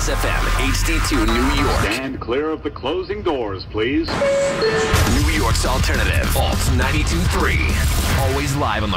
Kiss FM, HD2 New York. Stand clear of the closing doors, please. New York's alternative, Alt 92.3. Always live on the